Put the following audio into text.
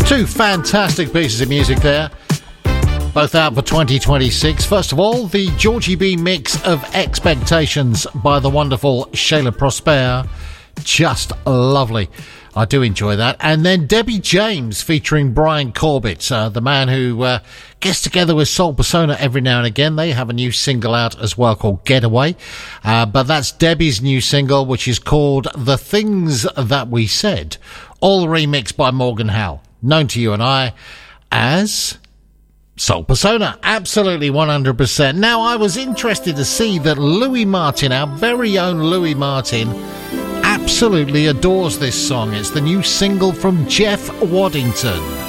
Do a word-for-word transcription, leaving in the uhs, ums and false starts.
Two fantastic pieces of music there, both out for twenty twenty-six. First of all, the Georgie B mix of Expectations by the wonderful Shayla Prosper. Just lovely. I do enjoy that. And then Debbie James featuring Brian Corbett, uh, the man who uh, gets together with Soul Persona every now and again. They have a new single out as well called Getaway. Uh, but that's Debbie's new single, which is called The Things That We Said. All remixed by Morgan Howell, known to you and I as Soul Persona. Absolutely one hundred percent. Now, I was interested to see that Louis Martin, our very own Louis Martin, absolutely adores this song. It's the new single from Jeff Waddington.